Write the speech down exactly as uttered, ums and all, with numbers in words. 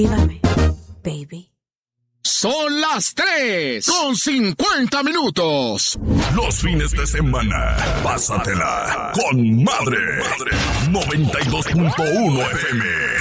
Llévame, baby. Son las tres con cincuenta minutos. Los fines de semana, pásatela con madre. noventa y dos punto uno F M.